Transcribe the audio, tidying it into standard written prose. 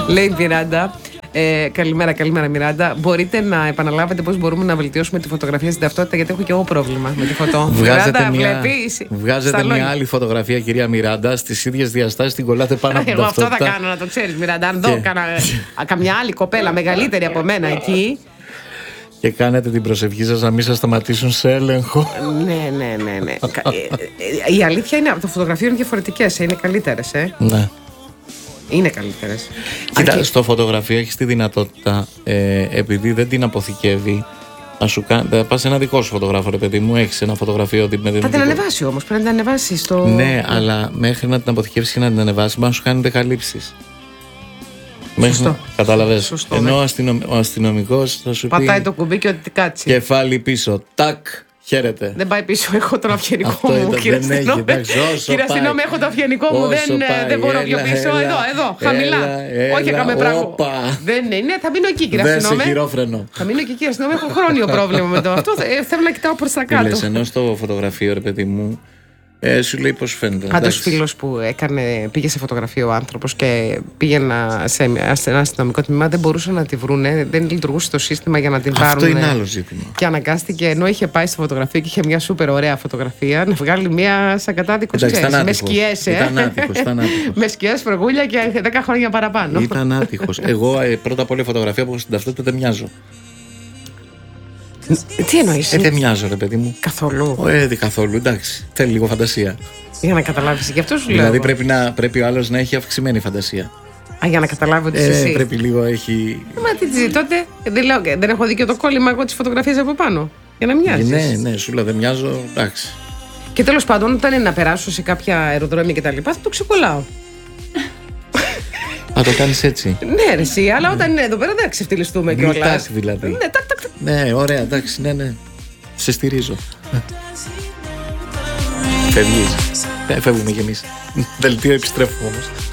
Λέει η Μιράντα. Καλημέρα Μιράντα. Μπορείτε να επαναλάβετε πώς μπορούμε να βελτιώσουμε τη φωτογραφία στην ταυτότητα, γιατί έχω και εγώ πρόβλημα με τη φωτό. Βγάζετε μια άλλη φωτογραφία, κυρία Μιράντα, στις ίδιες διαστάσεις, την κολλάτε πάνω από την ταυτότητα. Εγώ αυτό θα κάνω, να το ξέρεις, Μιράντα. Αν δω καμιά άλλη κοπέλα μεγαλύτερη από μένα εκεί. Και κάνετε την προσευχή σας να μην σας σταματήσουν σε έλεγχο. Ναι. Η αλήθεια είναι από το φωτογραφείο είναι διαφορετικές, είναι καλύτερες. Ναι. Είναι καλύτερες. Κοίτα, στο φωτογραφείο έχεις τη δυνατότητα, επειδή δεν την αποθηκεύει, να πας σε ένα δικό σου φωτογράφο, ρε παιδί μου, έχεις ένα φωτογραφείο. Θα την ανεβάσει όμως, πρέπει να την ανεβάσει στο. Ναι, αλλά μέχρι να την αποθηκεύσεις και να την ανεβάσει, μπορεί να σου κάνει δεκαλήψεις. Σωστό. Κατάλαβες. Ενώ ο αστυνομικός θα σου πει. Πατάει το κουμπί και ότι κάτσει. Κεφάλι πίσω. Τάκ. Χαίρετε. Δεν πάει πίσω, έχω τον αυγενικό μου. Κύριε αστυνόμη, έχω το αυγενικό μου. Δεν μπορώ πιο πίσω. Εδώ, χαμηλά. Όχι, έκαμε πράγμα. Δεν είναι, θα μείνω εκεί, κύριε αστυνόμη. Δεν σε χειρόφρενο. Θα μείνω εκεί, κύριε αστυνόμη, έχω χρόνιο πρόβλημα με το αυτό. Θέλω να κοιτάω προς τα κάτω. Ενώ στο φωτογραφείο, ρε παιδί μου, σου λέει πώς φαίνεται. Πάντως φίλος που πήγε σε φωτογραφείο ο άνθρωπος και πήγαινα σε ένα αστυνομικό τμήμα, δεν μπορούσαν να τη βρούνε, δεν λειτουργούσε το σύστημα για να την πάρουν. Αυτό είναι άλλο ζήτημα. Και αναγκάστηκε, ενώ είχε πάει στο φωτογραφείο και είχε μια σούπερ ωραία φωτογραφία, να βγάλει μια σαν κατάδικο με σκιές. Με σκιές, φρεγούλια και 10 χρόνια παραπάνω. Ήταν άτυχος. Εγώ πρώτα απ' όλα φωτογραφία που στην ταυτότητα δεν μοιάζω. Τι εννοείς? Δεν μοιάζω, ρε παιδί μου. Καθόλου. Καθόλου, εντάξει. Θέλει λίγο φαντασία. Για να καταλάβεις, γι' αυτό σου λέω. Δηλαδή πρέπει ο άλλος να έχει αυξημένη φαντασία. Για να καταλάβω ότι εσύ. Πρέπει λίγο έχει. Μα τι τότε. Δεν έχω δίκιο το κόλλημα εγώ τις φωτογραφίες από πάνω. Για να μοιάζεις. Ναι, σου λέω δεν μοιάζω, εντάξει. Και τέλος πάντων, όταν είναι να περάσω σε κάποια αεροδρόμια κτλ., θα το ξεκολλάω. Α, το κάνεις έτσι. Ναι, ρε, εσύ, αλλά όταν είναι εδώ πέρα δεν θα ξεφτυλιστούμε κιόλας. Γλιτάς δηλαδή. Ναι, ναι, ωραία, εντάξει, ναι. Σε στηρίζω. Φεύγεις. Φεύγουμε κι εμείς. Δελτίο επιστρέφουμε όμως.